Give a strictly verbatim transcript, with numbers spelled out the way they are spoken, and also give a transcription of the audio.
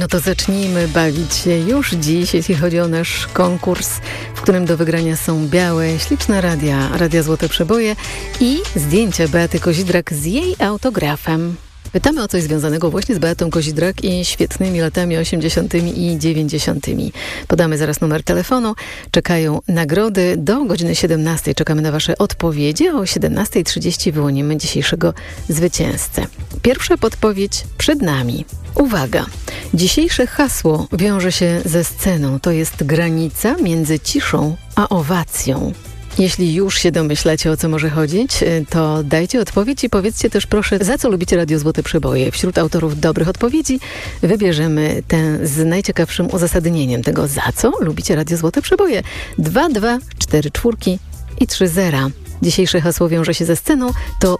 No to zacznijmy bawić się już dziś, jeśli chodzi o nasz konkurs, w którym do wygrania są białe, śliczne radia, radia Złote Przeboje i zdjęcia Beaty Kozidrak z jej autografem. Pytamy o coś związanego właśnie z Beatą Kozidrak i świetnymi latami osiemdziesiątymi i dziewięćdziesiątymi. Podamy zaraz numer telefonu. Czekają nagrody. Do godziny siedemnastej czekamy na wasze odpowiedzi. O siedemnasta trzydzieści wyłonimy dzisiejszego zwycięzcę. Pierwsza podpowiedź przed nami. Uwaga! Dzisiejsze hasło wiąże się ze sceną. To jest granica między ciszą a owacją. Jeśli już się domyślacie, o co może chodzić, to dajcie odpowiedź i powiedzcie też proszę, za co lubicie Radio Złote Przeboje. Wśród autorów dobrych odpowiedzi wybierzemy tę z najciekawszym uzasadnieniem tego, za co lubicie Radio Złote Przeboje. Dwa, dwa, cztery czwórki i trzy zera. Dzisiejsze hasło wiąże się ze sceną, to